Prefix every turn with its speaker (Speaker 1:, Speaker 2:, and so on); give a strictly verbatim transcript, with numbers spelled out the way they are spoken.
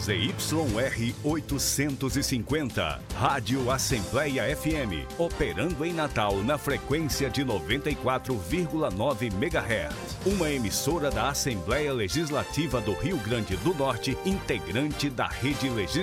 Speaker 1: Z Y R oitocentos e cinquenta, Rádio Assembleia F M, operando em Natal na frequência de noventa e quatro vírgula nove megahertz. Uma emissora da Assembleia Legislativa do Rio Grande do Norte, integrante da Rede Legislativa